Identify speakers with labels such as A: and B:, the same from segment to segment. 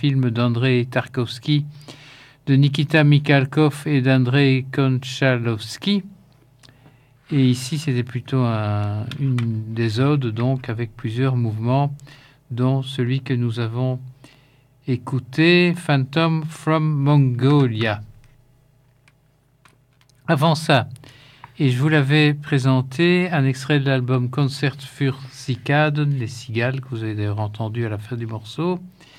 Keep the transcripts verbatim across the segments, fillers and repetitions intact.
A: film d'Andrei Tarkovsky, de Nikita Mikhalkov et d'Andrei Konchalovsky. Et ici, c'était plutôt un, une des odes, donc avec plusieurs mouvements, dont celui que nous avons écouté, Phantom from Mongolia. Avant ça, et je vous l'avais présenté, un extrait de l'album Concert für Cikaden, les cigales, que vous avez d'ailleurs entendu à la fin du morceau.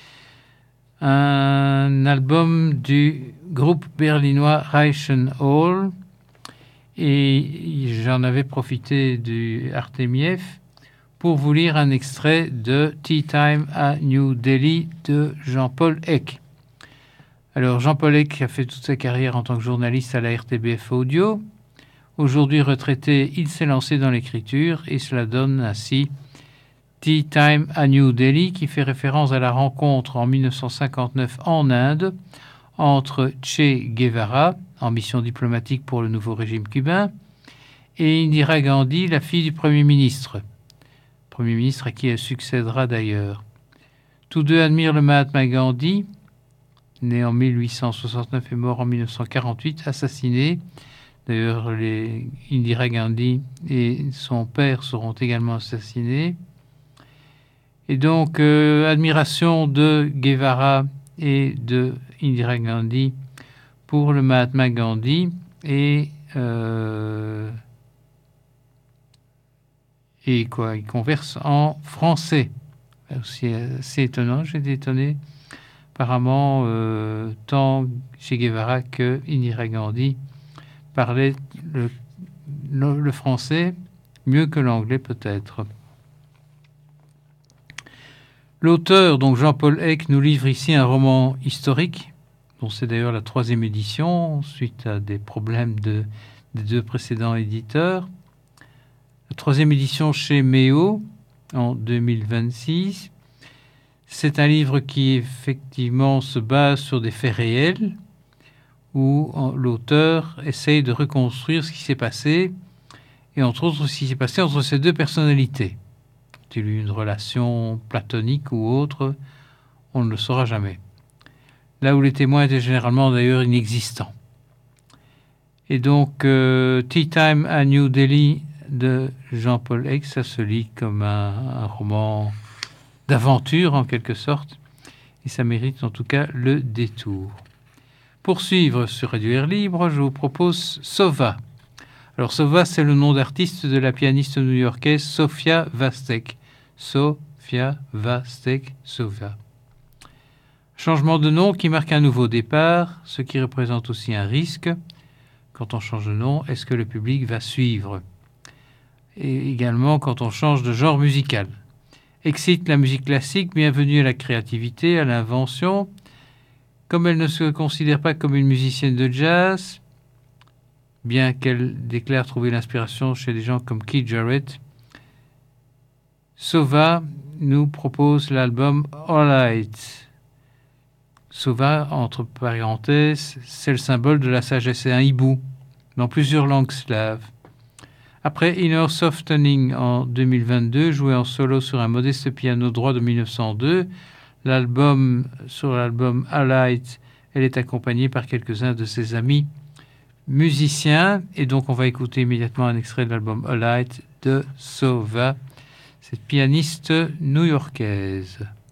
A: Un album du groupe berlinois Reichenhall. Et j'en avais profité du Artemiev pour vous lire un extrait de Tea Time à New Delhi de Jean-Paul Eck. Alors, Jean-Paul Eck a fait toute sa carrière en tant que journaliste à la R T B F Audio. Aujourd'hui retraité, il s'est lancé dans l'écriture et cela donne ainsi Tea Time à New Delhi, qui fait référence à la rencontre en dix-neuf cent cinquante-neuf en Inde entre Che Guevara, en mission diplomatique pour le nouveau régime cubain, et Indira Gandhi, la fille du Premier ministre. Premier ministre à qui elle succédera d'ailleurs. Tous deux admirent le Mahatma Gandhi, né en mille huit cent soixante-neuf et mort en mille neuf cent quarante-huit, assassiné. D'ailleurs, les Indira Gandhi et son père seront également assassinés. Et donc, euh, admiration de Guevara et de Indira Gandhi pour le Mahatma Gandhi et euh, et quoi, ils conversent en français. C'est assez étonnant, j'ai été étonné. Apparemment, euh, tant Che Guevara que Indira Gandhi parlaient le, le, le français mieux que l'anglais peut-être. L'auteur, donc Jean-Paul Eck, nous livre ici un roman historique, dont c'est d'ailleurs la troisième édition, suite à des problèmes de, des deux précédents éditeurs. La troisième édition chez Méo, en deux mille vingt-six. C'est un livre qui, effectivement, se base sur des faits réels, où l'auteur essaye de reconstruire ce qui s'est passé, et entre autres ce qui s'est passé entre ces deux personnalités. A-t-il eu une relation platonique ou autre? On ne le saura jamais. Là où les témoins étaient généralement d'ailleurs inexistants. Et donc, euh, Tea Time à New Delhi de Jean-Paul Eck, ça se lit comme un, un roman d'aventure en quelque sorte, et ça mérite en tout cas le détour. Pour suivre sur Radio Air Libre, je vous propose Sova. Alors Sova, c'est le nom d'artiste de la pianiste new-yorkaise Sofia Vastek. Sofia Vastek, Sova. Changement de nom qui marque un nouveau départ, ce qui représente aussi un risque. Quand on change de nom, est-ce que le public va suivre? Et également quand on change de genre musical. Excite la musique classique, bienvenue à la créativité, à l'invention. Comme elle ne se considère pas comme une musicienne de jazz, bien qu'elle déclare trouver l'inspiration chez des gens comme Keith Jarrett, Sova nous propose l'album All Right. Sova, entre parenthèses, c'est le symbole de la sagesse, c'est un hibou dans plusieurs langues slaves. Après Inner Softening en deux mille vingt-deux, joué en solo sur un modeste piano droit de mille neuf cent deux, l'album, sur l'album All Right, elle est accompagnée par quelques-uns de ses amis musiciens. Et donc, on va écouter immédiatement un extrait de l'album All Right de Sova, cette pianiste new-yorkaise.